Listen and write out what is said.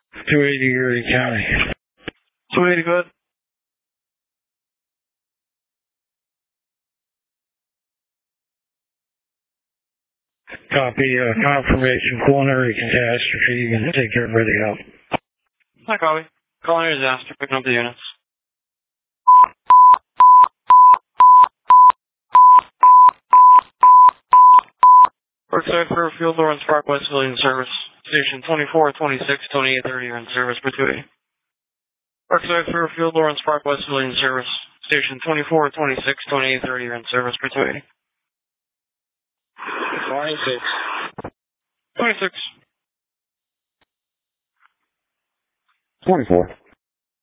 280 Erie County. 280, go ahead. Copy, confirmation, culinary catastrophe. You can take everybody out. Hi, copy. Calling disaster, picking up the units. Worksite for Field Lawrence Park West Civilian Service. Station 24, 26, 28, 30 are in service for 280. Worksite for Field Lawrence Park West Civilian Service. Station 24, 26, 28, 30 are in service for 280. 26. 26. 24.